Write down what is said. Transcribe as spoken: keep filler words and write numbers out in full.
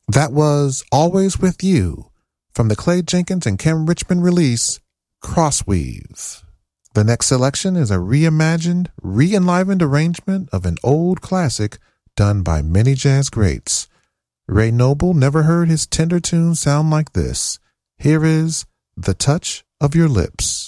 That was Always With You from the Clay Jenkins and Ken Richmond release, Crossweave. The next selection is a reimagined, re-enlivened arrangement of an old classic done by many jazz greats. Ray Noble never heard his tender tunes sound like this. Here is The Touch of Your Lips.